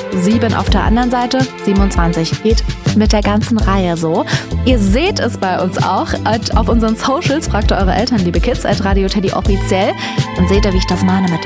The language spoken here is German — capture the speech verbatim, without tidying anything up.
sieben auf der anderen Seite, siebenundzwanzig. Geht mit der ganzen Reihe so. Ihr seht es bei uns auch. Auf unseren Socials fragt ihr eure Eltern, liebe Kids, at Radio Teddy offiziell. Dann seht ihr, wie ich das meine mit